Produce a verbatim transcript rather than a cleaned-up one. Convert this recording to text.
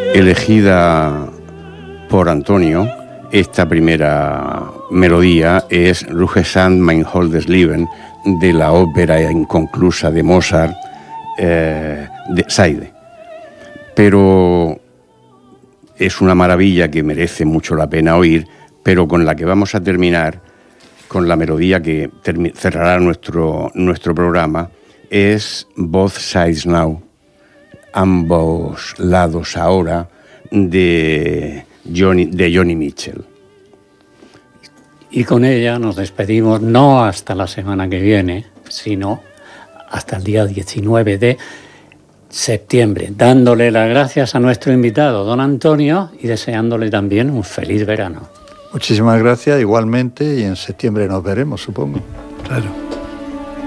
elegida por Antonio. Esta primera melodía es Ruhesand mein holdes Leben, de la ópera inconclusa de Mozart, eh, de Seide. Pero es una maravilla que merece mucho la pena oír, pero con la que vamos a terminar, con la melodía que termi- cerrará nuestro, nuestro programa, es Both Sides Now, ambos lados ahora, de Johnny, de Johnny Mitchell. Y con ella nos despedimos no hasta la semana que viene, sino hasta el día diecinueve de septiembre, dándole las gracias a nuestro invitado, don Antonio, y deseándole también un feliz verano. Muchísimas gracias, igualmente, y en septiembre nos veremos, supongo. Claro.